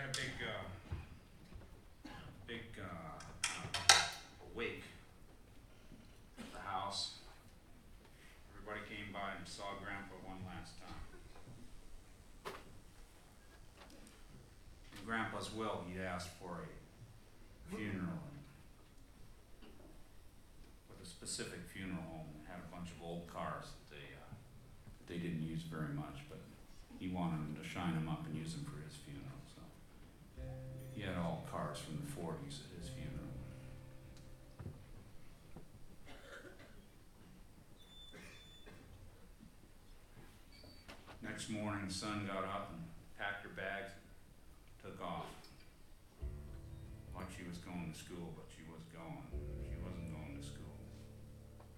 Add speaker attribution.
Speaker 1: had a big wake at the house. Everybody came by and saw Grandpa one last time. In Grandpa's will, he asked for a funeral with a specific funeral home that had a bunch of old cars that they didn't use very much, but he wanted them to shine them up and use them for his funeral. So he had all cars from the 40s at his funeral. Next morning, the son got up and packed her bags, took off, like she was going to school. But